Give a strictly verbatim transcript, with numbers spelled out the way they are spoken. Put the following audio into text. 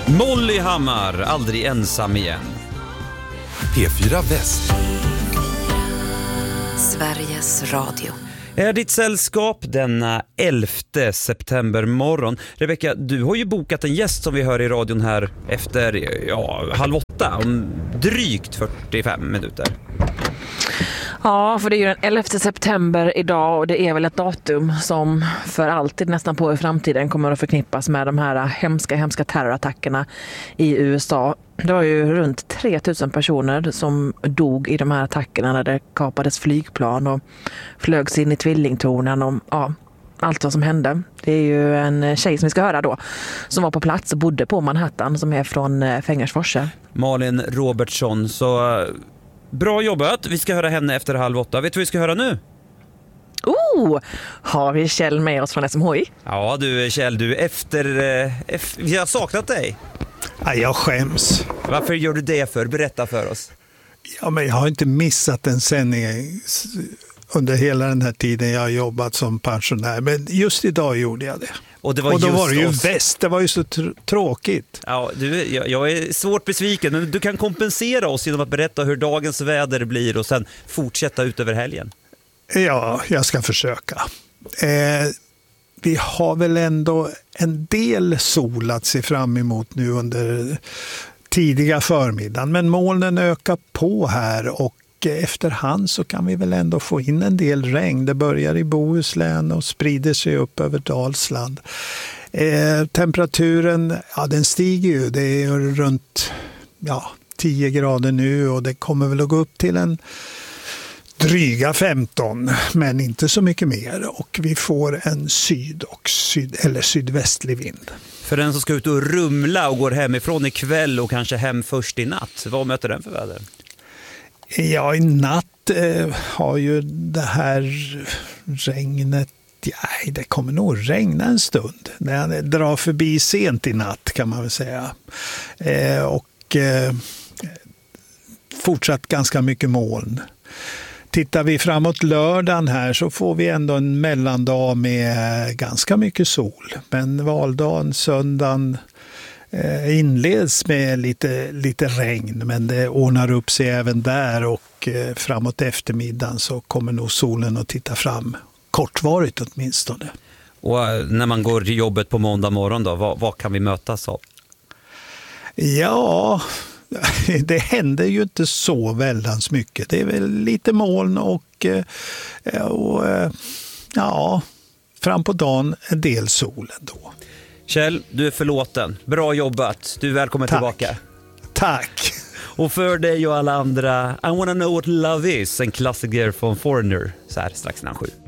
Molly Hammar, aldrig ensam igen. P fyra Väst. Sveriges Radio. Är ditt sällskap denna elfte september morgon. Rebecka, du har ju bokat en gäst som vi hör i radion här efter ja, halv åtta om drygt fyrtiofem minuter. Ja, för det är ju den elfte september idag och det är väl ett datum som för alltid nästan på i framtiden kommer att förknippas med de här hemska, hemska terrorattackerna i U S A. Det var ju runt tre tusen personer som dog i de här attackerna när det kapades flygplan och flögs in i tvillingtornen och ja, allt vad som hände. Det är ju en tjej som vi ska höra då som var på plats och bodde på Manhattan som är från Fängersforse. Malin Robertsson, så bra jobbat. Vi ska höra henne efter halv åtta. Vet du vad vi ska höra nu? Oh, har vi Kjell med oss från S M H I? Ja du Kjell, du efter, eh, efter... Vi har saknat dig. Ja, jag skäms. Varför gör du det för? Berätta för oss. Ja, men jag har inte missat en sändning under hela den här tiden jag har jobbat som pensionär. Men just idag gjorde jag det. Och, det var och då var det ju oss. Väst, det var ju så tr- tråkigt. Ja, du, jag, jag är svårt besviken, men du kan kompensera oss genom att berätta hur dagens väder blir och sen fortsätta ut över helgen. Ja, jag ska försöka. Eh, vi har väl ändå en del sol att se fram emot nu under tidiga förmiddagen, men molnen ökar på här och efterhand så kan vi väl ändå få in en del regn. Det börjar i Bohuslän och sprider sig upp över Dalsland. Eh, temperaturen, ja den stiger ju. Det är runt ja, tio grader nu och det kommer väl att gå upp till en dryga femton, men inte så mycket mer. Och vi får en syd- och syd- eller sydvästlig vind. För den som ska ut och rumla och går hemifrån ikväll och kanske hem först i natt, vad möter den för väder? Ja, i natt eh, har ju det här regnet, ja, det kommer nog regna en stund. Det drar förbi sent i natt kan man väl säga. Eh, och eh, fortsatt ganska mycket moln. Tittar vi framåt lördagen här så får vi ändå en mellandag med ganska mycket sol. Men valdagen, söndagen inleds med lite, lite regn, men det ordnar upp sig även där och framåt eftermiddagen så kommer nog solen att titta fram, kortvarigt åtminstone. Och när man går till jobbet på måndag morgon då, vad, vad kan vi mötas av? Ja, det händer ju inte så väldans mycket. Det är väl lite moln och, och ja, fram på dagen en del sol ändå. Kjell, du är förlåten. Bra jobbat. Du är välkommen Tack. tillbaka. Tack. Och för dig och alla andra, I wanna know what love is, en klassiker från Foreigner, så här strax innan sju.